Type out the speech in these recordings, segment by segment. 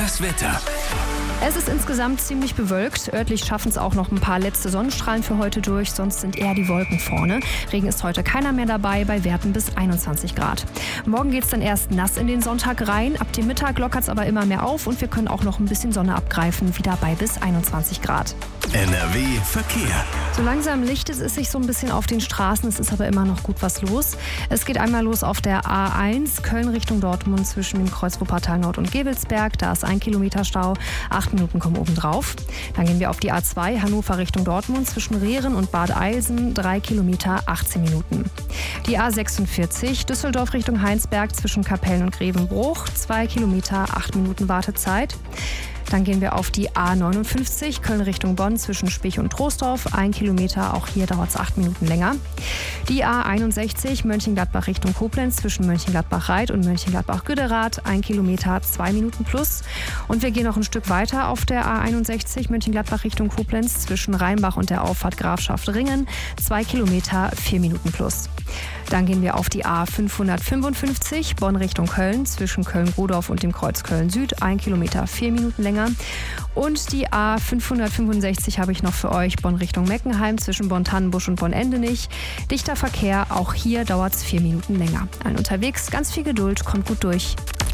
Das Wetter. Es ist insgesamt ziemlich bewölkt. Örtlich schaffen es auch noch ein paar letzte Sonnenstrahlen für heute durch, sonst sind eher die Wolken vorne. Regen ist heute keiner mehr dabei, bei Werten bis 21 Grad. Morgen geht es dann erst nass in den Sonntag rein. Ab dem Mittag lockert es aber immer mehr auf und wir können auch noch ein bisschen Sonne abgreifen, wieder bei bis 21 Grad. NRW Verkehr. So langsam lichtet es sich so ein bisschen auf den Straßen, es ist aber immer noch gut was los. Es geht einmal los auf der A1 Köln Richtung Dortmund zwischen dem Kreuz Wuppertal Nord und Gevelsberg. Da ist 1 Kilometer Stau, 8 Minuten kommen oben drauf. Dann gehen wir auf die A2 Hannover Richtung Dortmund zwischen Rehren und Bad Eilsen, 3 Kilometer, 18 Minuten. Die A46 Düsseldorf Richtung Heinsberg zwischen Kapellen und Grevenbruch, 2 Kilometer, 8 Minuten Wartezeit. Dann gehen wir auf die A59 Köln Richtung Bonn zwischen Spich und Troisdorf. 1 Kilometer, auch hier dauert es 8 Minuten länger. Die A61 Mönchengladbach Richtung Koblenz zwischen Mönchengladbach-Reit und Mönchengladbach-Güderath. 1 Kilometer, 2 Minuten plus. Und wir gehen noch ein Stück weiter auf der A61 Mönchengladbach Richtung Koblenz zwischen Rheinbach und der Auffahrt Grafschaft Ringen. 2 Kilometer, 4 Minuten plus. Dann gehen wir auf die A555 Bonn Richtung Köln zwischen Köln-Godorf und dem Kreuz Köln-Süd. 1 Kilometer, 4 Minuten länger. Und die A565 habe ich noch für euch, Bonn Richtung Meckenheim zwischen Bonn-Tannenbusch und Bonn-Endenich. Dichter Verkehr, auch hier dauert es 4 Minuten länger. Allen unterwegs, ganz viel Geduld, kommt gut durch.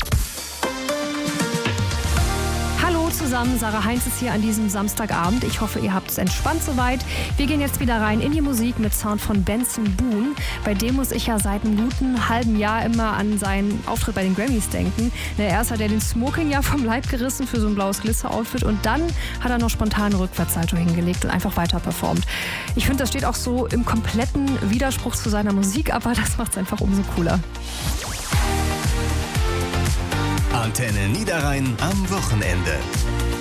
Hallo zusammen, Sarah Heinz ist hier an diesem Samstagabend. Ich hoffe, ihr habt es entspannt soweit. Wir gehen jetzt wieder rein in die Musik mit Sound von Benson Boone. Bei dem muss ich ja seit einem guten halben Jahr immer an seinen Auftritt bei den Grammys denken. Erst hat er den Smoking ja vom Leib gerissen für so ein blaues Glitzer-Outfit und dann hat er noch spontan eine Rückwärtssalto hingelegt und einfach weiter performt. Ich finde, das steht auch so im kompletten Widerspruch zu seiner Musik, aber das macht es einfach umso cooler. Antenne Niederrhein am Wochenende.